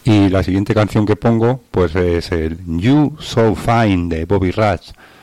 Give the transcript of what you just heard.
Y la siguiente canción que pongo pues es el You So Fine de Bobby Rush.